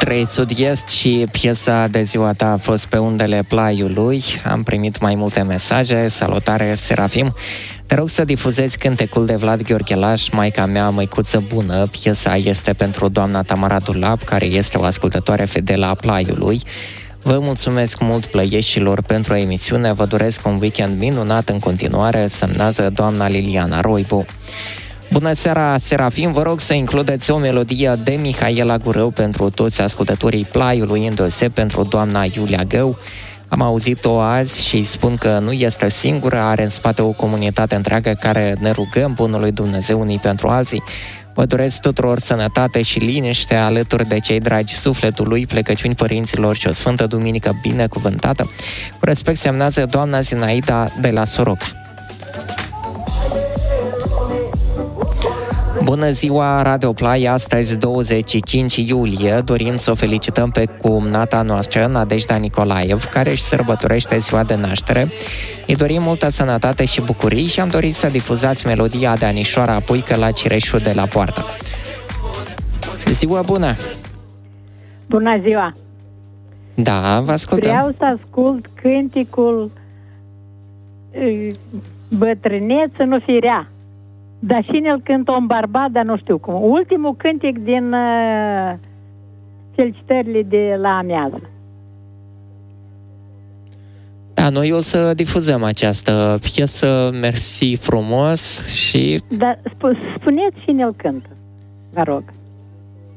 Trei Sud-Est și piesa de ziua ta a fost pe undele Plaiului. Am primit mai multe mesaje. Salutare, Serafim. Te rog să difuzezi cântecul de Vlad Gheorghelaș, Maica mea, măicuță bună. Piesa este pentru doamna Tamara Dulap, care este o ascultătoare fidelă a Plaiului. Vă mulțumesc mult, plăieșilor, pentru emisiune. Vă doresc un weekend minunat în continuare. Semnează doamna Liliana Roibu. Bună seara, Serafim, vă rog să includeți o melodie de Mihaela Gurău pentru toți ascultătorii Plaiului, îndeoseb pentru doamna Iulia Gău. Am auzit-o azi și îi spun că nu este singură, are în spate o comunitate întreagă care ne rugăm bunului Dumnezeu unii pentru alții. Vă doresc tuturor sănătate și liniște alături de cei dragi sufletului, plecăciuni părinților și o sfântă duminică binecuvântată. Cu respect semnează doamna Zinaida de la Soroca. Bună ziua, Radio Play, astăzi 25 iulie. Dorim să o felicităm pe cumnata noastră, Nadejda Nicolaev, care își sărbătorește ziua de naștere. Îi dorim multă sănătate și bucurii și am dorit să difuzați melodia de Anișoara Puică la Cireșul de la poartă. Ziua bună! Bună ziua! Da, vă ascultăm. Vreau să ascult cânticul Bătrâneță nu fi rea. Dar și ne-l cântă un bărbat, dar nu știu cum. Ultimul cântic din felicitările de la amiază. Da, noi o să difuzăm această piesă, mersi frumos și... Dar spuneți și ne-l cântă, vă rog.